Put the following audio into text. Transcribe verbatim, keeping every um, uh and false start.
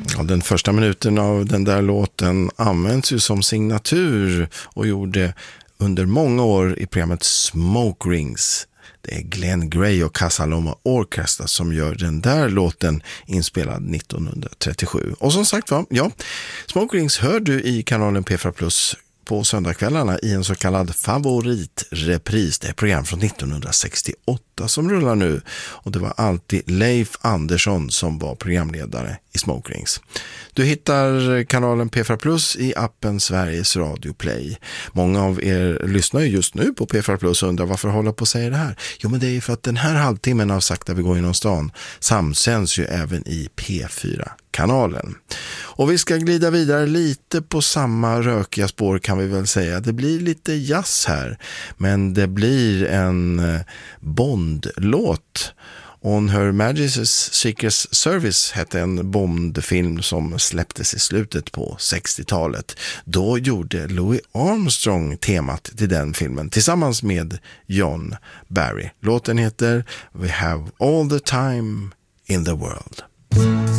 Ja, den första minuten av den där låten används ju som signatur och gjorde under många år i programmet Smoke Rings. Det är Glenn Gray och Casaloma Orchestra som gör den där låten inspelad nittonhundratrettiosju. Och som sagt va, ja, Smoke Rings hör du i kanalen P fyra Plus på söndagskvällarna i en så kallad favoritrepris. Det är ett program från nittonhundrasextioåtta som rullar nu. Och det var alltid Leif Andersson som var programledare i Smoke Rings. Du hittar kanalen P fyra Plus i appen Sveriges Radio Play. Många av er lyssnar ju just nu på P fyra Plus och undrar varför jag håller på att säga det här. Jo, men det är ju för att den här halvtimmen av Sakta vi går inom stan samsänds ju även i P fyra-kanalen. Och vi ska glida vidare lite på samma rökiga spår kan vi väl säga. Det blir lite jazz här, men det blir en Bond-låt. On Her Majesty's Secret Service hette en Bond-film som släpptes i slutet på sextiotalet. Då gjorde Louis Armstrong temat till den filmen tillsammans med John Barry. Låten heter We Have All the Time in the World.